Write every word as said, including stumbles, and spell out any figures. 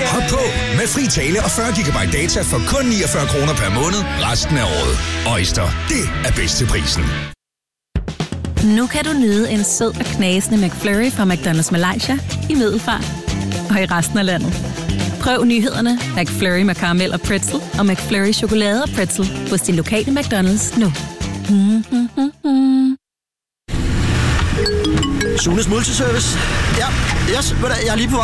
Hop på med fri tale og fyrre gigabyte data for kun niogfyrre kroner per måned resten af året. Øjster, det er bedst til prisen. Nu kan du nyde en sød og knasende McFlurry fra McDonald's Malaysia i Middelfart og i resten af landet. Prøv nyhederne McFlurry med karamel og pretzel og McFlurry chokolade og pretzel hos din lokale McDonald's nu. Sunes Multiservice. Ja, yes, jeg er lige på